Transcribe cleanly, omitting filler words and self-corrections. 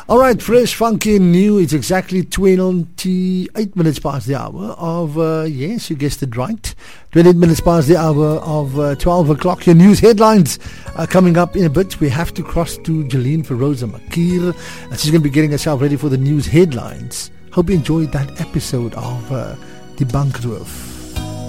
All right, fresh, funky, new. It's exactly 28 minutes past the hour of, yes, you guessed it right. 28 minutes past the hour of 12 o'clock. Your news headlines are coming up in a bit. We have to cross to Jeline Feroza Makir. And she's going to be getting herself ready for the news headlines. Hope you enjoyed that episode of The Bankroof.